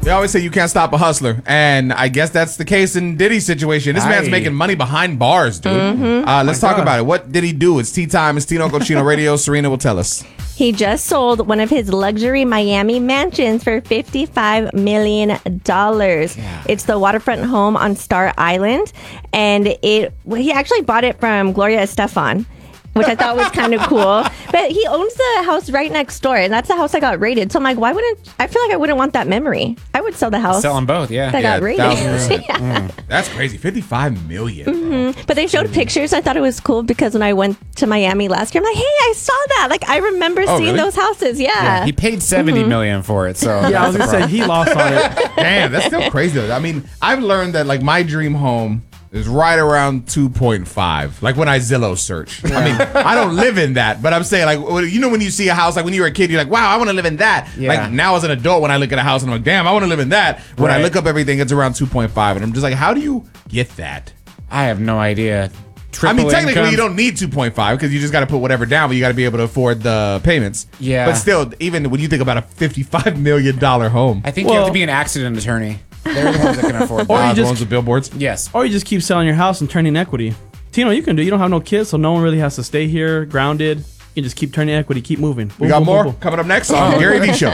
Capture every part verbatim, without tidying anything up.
They always say you can't stop a hustler, and I guess that's the case in Diddy's situation. This Aye. man's making money behind bars, dude. Mm-hmm. Uh, let's oh talk God. about it. What did he do? It's tea time. It's Tino Cochino Radio. Serena will tell us. He just sold one of his luxury Miami mansions for fifty-five million dollars. Yeah. It's the waterfront home on Star Island, and it well, he actually bought it from Gloria Estefan, which I thought was kind of cool. But he owns the house right next door, and that's the house I got raided. So I'm like, why wouldn't I feel like I wouldn't want that memory? I would sell the house. Sell them both, yeah. That yeah, got raided. yeah. mm. That's crazy. fifty-five million dollars. Mm-hmm. But they showed pictures. I thought it was cool because when I went to Miami last year, I'm like, hey, I saw that. Like, I remember oh, seeing really? those houses. Yeah. yeah. He paid seventy mm-hmm. million dollars for it. So yeah, I was going to say, he lost on it. Damn, that's still crazy, though. I mean, I've learned that, like, my dream home is right around two point five. Like when I Zillow search. Yeah. I mean, I don't live in that, but I'm saying, like, you know, when you see a house, like when you were a kid, you're like, wow, I want to live in that. Yeah. Like now as an adult, when I look at a house, I'm like, damn, I want to live in that. When right. I look up everything, it's around two point five. And I'm just like, how do you get that? I have no idea. Triple I mean, technically, income. You don't need two point five because you just got to put whatever down, but you got to be able to afford the payments. Yeah. But still, even when you think about a fifty-five million dollars home. I think well, you have to be an accident attorney. They're the ones that can afford or that. you just, ones with billboards? Yes. Or you just keep selling your house and turning equity. Tino, you can do. You don't have no kids, so no one really has to stay here, grounded. You just keep turning equity, keep moving. Boom, we got boom, more boom, boom. coming up next on the Gary Vee Show.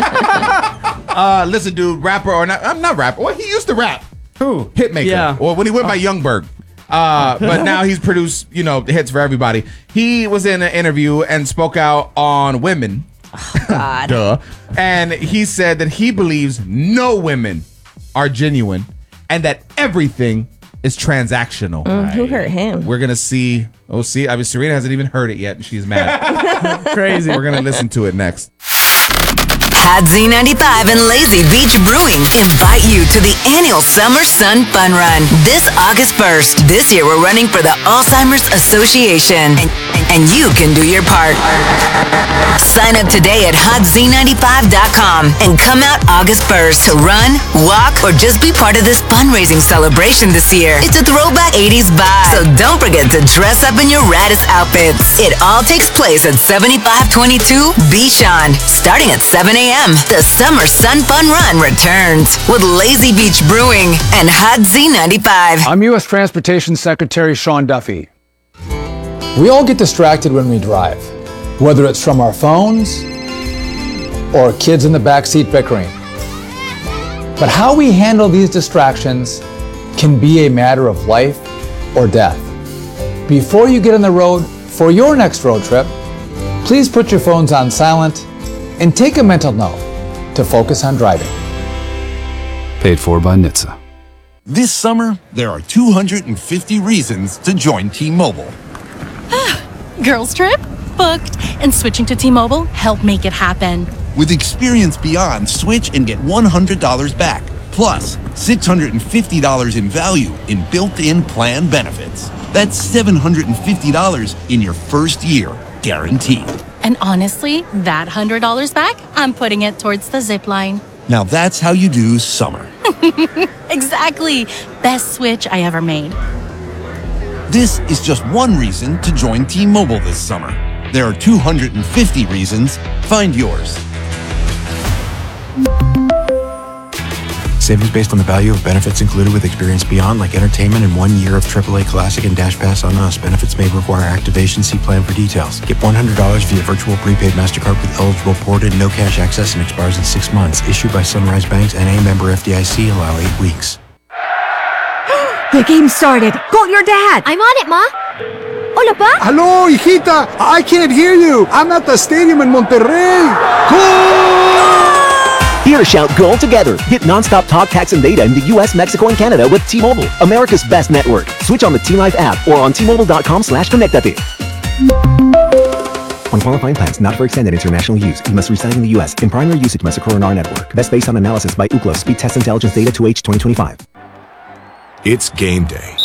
uh, listen, dude, rapper or not, I'm not rapper. Well, he used to rap. Who? Hitmaker. Yeah. Or when he went by Youngberg. Uh, but now he's produced, you know, hits for everybody. He was in an interview and spoke out on women. Oh, God. Duh. And he said that he believes no women are genuine and that everything is transactional. Mm, who hurt him? We're going to see. Oh, see, I mean, Serena hasn't even heard it yet and she's mad. Crazy. We're going to listen to it next. Hot Z ninety-five and Lazy Beach Brewing invite you to the annual Summer Sun Fun Run this August first. This year we're running for the Alzheimer's Association, and, and you can do your part. Sign up today at hot z ninety-five dot com and come out August first to run, walk, or just be part of this fundraising celebration this year. It's a throwback eighties vibe, so don't forget to dress up in your raddest outfits. It all takes place at seventy-five twenty-two Beachon, starting at seven a.m. The Summer Sun Fun Run returns with Lazy Beach Brewing and Hot Z ninety-five. I'm U S Transportation Secretary Sean Duffy. We all get distracted when we drive, whether it's from our phones or kids in the backseat bickering. But how we handle these distractions can be a matter of life or death. Before you get on the road for your next road trip, please put your phones on silent and take a mental note to focus on driving. Paid for by N H T S A. This summer, there are two hundred fifty reasons to join T-Mobile. Girls trip? Booked. And switching to T-Mobile helped make it happen. With Experience Beyond, switch and get one hundred dollars back. Plus, six hundred fifty dollars in value in built-in plan benefits. That's seven hundred fifty dollars in your first year, guaranteed. And honestly, that one hundred dollars back, I'm putting it towards the zip line. Now that's how you do summer. Exactly. Best switch I ever made. This is just one reason to join T-Mobile this summer. There are two hundred fifty reasons. Find yours. Savings based on the value of benefits included with Experience Beyond, like entertainment and one year of triple A Classic and Dash Pass on Us. Benefits may require activation. See plan for details. Get one hundred dollars via virtual prepaid MasterCard with eligible ported, no cash access, and expires in six months. Issued by Sunrise Banks, N A member F D I C. Allow eight weeks. The game started. Call your dad. I'm on it, Ma. Hola, Pa. Hello, hijita. I can't hear you. I'm at the stadium in Monterrey. Goal! Here, shout goal together. Get nonstop talk, text, and data in the U S, Mexico, and Canada with T-Mobile, America's best network. Switch on the T-Life app or on T-Mobile.com slash connectate. On qualifying plans not for extended international use, you must reside in the U S. In primary usage must occur on our network. Best based on analysis by Ookla Speed Test Intelligence Data two H twenty twenty-five. It's game day.